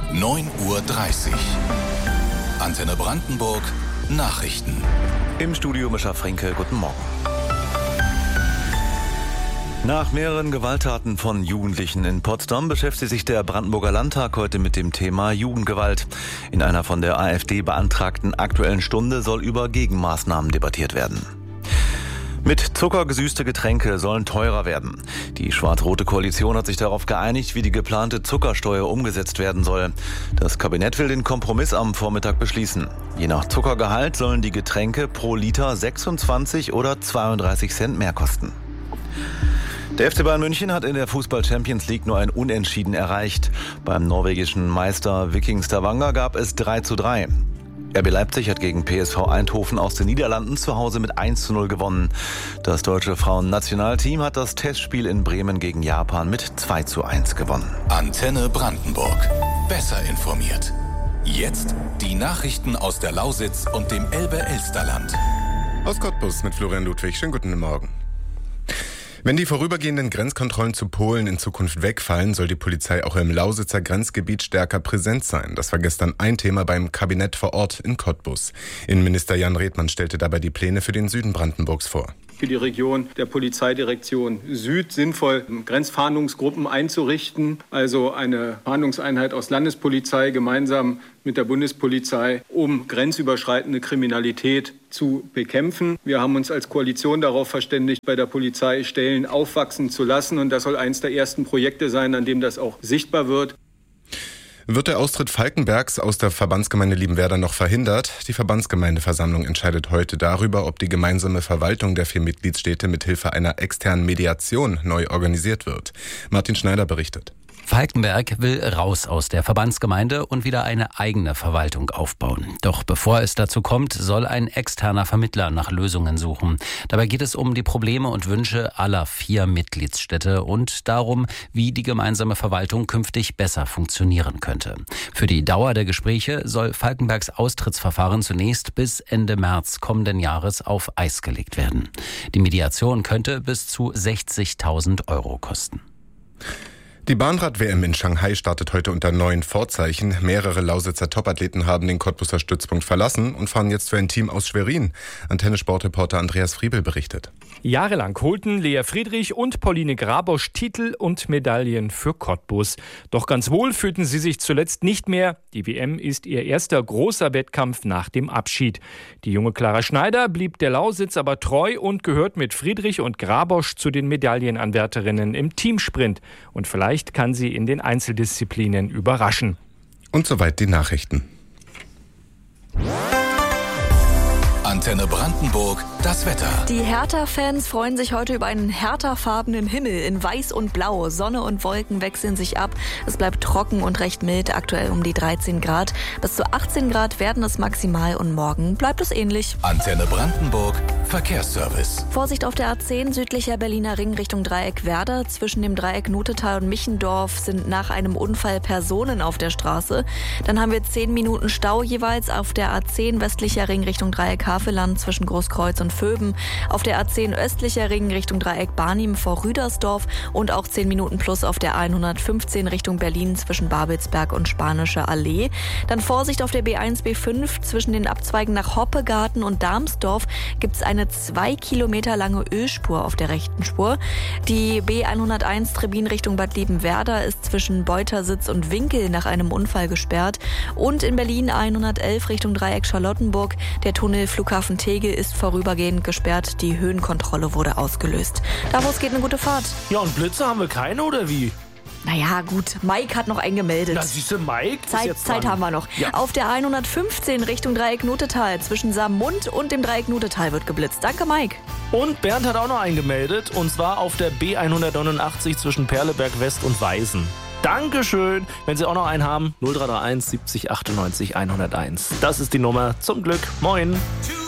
9:30 Uhr. Antenne Brandenburg Nachrichten. Im Studio Mischa Fränke, guten Morgen. Nach mehreren Gewalttaten von Jugendlichen in Potsdam beschäftigt sich der Brandenburger Landtag heute mit dem Thema Jugendgewalt. In einer von der AfD beantragten Aktuellen Stunde soll über Gegenmaßnahmen debattiert werden. Mit Zucker gesüßte Getränke sollen teurer werden. Die schwarz-rote Koalition hat sich darauf geeinigt, wie die geplante Zuckersteuer umgesetzt werden soll. Das Kabinett will den Kompromiss am Vormittag beschließen. Je nach Zuckergehalt sollen die Getränke pro Liter 26 oder 32 Cent mehr kosten. Der FC Bayern München hat in der Fußball-Champions League nur ein Unentschieden erreicht. Beim norwegischen Meister Viking Stavanger gab es 3:3. RB Leipzig hat gegen PSV Eindhoven aus den Niederlanden zu Hause mit 1:0 gewonnen. Das deutsche Frauennationalteam hat das Testspiel in Bremen gegen Japan mit 2:1 gewonnen. Antenne Brandenburg. Besser informiert. Jetzt die Nachrichten aus der Lausitz und dem Elbe-Elsterland. Aus Cottbus mit Florian Ludwig. Schönen guten Morgen. Wenn die vorübergehenden Grenzkontrollen zu Polen in Zukunft wegfallen, soll die Polizei auch im Lausitzer Grenzgebiet stärker präsent sein. Das war gestern ein Thema beim Kabinett vor Ort in Cottbus. Innenminister Jan Redmann stellte dabei die Pläne für den Süden Brandenburgs vor. Für die Region der Polizeidirektion Süd sinnvoll, Grenzfahndungsgruppen einzurichten, also eine Fahndungseinheit aus Landespolizei gemeinsam mit der Bundespolizei, um grenzüberschreitende Kriminalität zu bekämpfen. Wir haben uns als Koalition darauf verständigt, bei der Polizei Stellen aufwachsen zu lassen, und das soll eines der ersten Projekte sein, an dem das auch sichtbar wird. Wird der Austritt Falkenbergs aus der Verbandsgemeinde Liebenwerda noch verhindert? Die Verbandsgemeindeversammlung entscheidet heute darüber, ob die gemeinsame Verwaltung der 4 Mitgliedsstädte mithilfe einer externen Mediation neu organisiert wird. Martin Schneider berichtet. Falkenberg will raus aus der Verbandsgemeinde und wieder eine eigene Verwaltung aufbauen. Doch bevor es dazu kommt, soll ein externer Vermittler nach Lösungen suchen. Dabei geht es um die Probleme und Wünsche aller 4 Mitgliedsstädte und darum, wie die gemeinsame Verwaltung künftig besser funktionieren könnte. Für die Dauer der Gespräche soll Falkenbergs Austrittsverfahren zunächst bis Ende März kommenden Jahres auf Eis gelegt werden. Die Mediation könnte bis zu 60.000 € kosten. Die Bahnrad-WM in Shanghai startet heute unter neuen Vorzeichen. Mehrere Lausitzer Topathleten haben den Cottbuser Stützpunkt verlassen und fahren jetzt für ein Team aus Schwerin. Antenne-Sportreporter Andreas Friebel berichtet. Jahrelang holten Lea Friedrich und Pauline Grabosch Titel und Medaillen für Cottbus. Doch ganz wohl fühlten sie sich zuletzt nicht mehr. Die WM ist ihr erster großer Wettkampf nach dem Abschied. Die junge Clara Schneider blieb der Lausitz aber treu und gehört mit Friedrich und Grabosch zu den Medaillenanwärterinnen im Teamsprint. Und vielleicht kann sie in den Einzeldisziplinen überraschen. Und soweit die Nachrichten. Antenne Brandenburg, das Wetter. Die Hertha-Fans freuen sich heute über einen hertha-farbenen Himmel in Weiß und Blau. Sonne und Wolken wechseln sich ab. Es bleibt trocken und recht mild, aktuell um die 13 Grad. Bis zu 18 Grad werden es maximal und morgen bleibt es ähnlich. Antenne Brandenburg, Verkehrsservice. Vorsicht auf der A10 südlicher Berliner Ring Richtung Dreieck Werder. Zwischen dem Dreieck Nutetal und Michendorf sind nach einem Unfall Personen auf der Straße. Dann haben wir 10 Minuten Stau jeweils auf der A10 westlicher Ring Richtung Dreieck Havelland zwischen Großkreuz und Vöben. Auf der A10 östlicher Ring Richtung Dreieck Barnim vor Rüdersdorf und auch 10 Minuten plus auf der 115 Richtung Berlin zwischen Babelsberg und Spanische Allee. Dann Vorsicht auf der B1, B5 zwischen den Abzweigen nach Hoppegarten und Darmsdorf gibt es eine 2 Kilometer lange Ölspur auf der rechten Spur. Die B101 Trebin Richtung Bad Liebenwerda ist zwischen Beutersitz und Winkel nach einem Unfall gesperrt. Und in Berlin 111 Richtung Dreieck Charlottenburg. Der Tunnel Flughafen Tegel ist vorübergehend gesperrt. Die Höhenkontrolle wurde ausgelöst. Daraus geht eine gute Fahrt. Ja, und Blitze haben wir keine, oder wie? Naja, gut. Mike hat noch einen gemeldet. Na, siehste, Mike? Zeit haben wir noch. Ja. Auf der 115 Richtung Dreieck Nutetal zwischen Saarmund und dem Dreieck Nutetal wird geblitzt. Danke, Mike. Und Bernd hat auch noch einen gemeldet. Und zwar auf der B189 zwischen Perleberg West und Weißen. Dankeschön. Wenn Sie auch noch einen haben, 0331 70 98 101. Das ist die Nummer. Zum Glück. Moin.